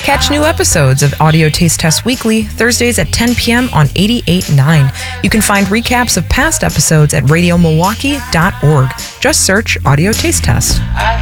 Catch new episodes of Audio Taste Test Weekly, Thursdays at 10 p.m. on 88.9. You can find recaps of past episodes at radiomilwaukee.org. Just search Audio Taste Test.